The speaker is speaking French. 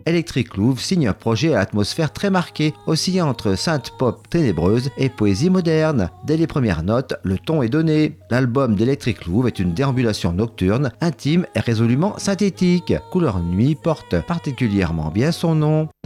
Electric Louvre signe un projet à atmosphère très marquée, oscillant entre synth pop ténébreuse et poésie moderne. Dès les premières notes, le ton est donné. L'album d'Electric Louvre est une déambulation nocturne, intime et résolument synthétique. Couleur Nuit porte particulièrement bien son nom.